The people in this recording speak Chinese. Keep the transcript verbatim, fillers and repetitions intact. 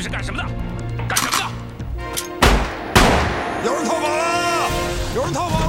们是干什么的？干什么的？ 有人逃跑了！有人逃跑！